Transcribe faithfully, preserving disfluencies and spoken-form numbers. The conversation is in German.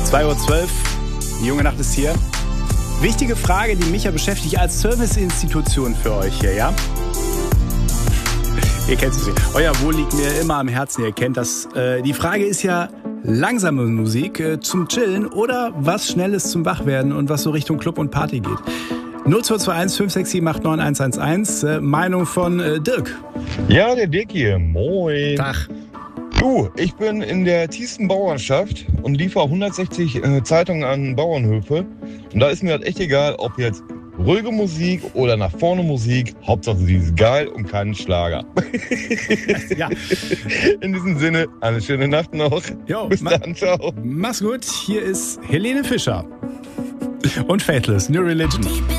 zwei Uhr zwölf, die junge Nacht ist hier. Wichtige Frage, die mich ja beschäftigt als Serviceinstitution für euch hier, ja? Ihr kennt es nicht. Euer Wohl liegt mir immer am Herzen, ihr kennt das. Äh, die Frage ist ja, langsame Musik äh, zum Chillen oder was Schnelles zum Wachwerden und was so Richtung Club und Party geht. null zwei zwei eins fünf sechs sieben acht neun eins eins eins, äh, Meinung von äh, Dirk. Ja, der Dirk hier. Moin. Tag. Du, ich bin in der tiefsten Bauernschaft und liefere hundertsechzig äh, Zeitungen an Bauernhöfe. Und da ist mir halt echt egal, ob jetzt ruhige Musik oder nach vorne Musik. Hauptsache sie ist geil und kein Schlager. Ja. In diesem Sinne, eine schöne Nacht noch. Jo, bis ma- dann, ciao. Mach's gut, hier ist Helene Fischer und Faithless, New Religion.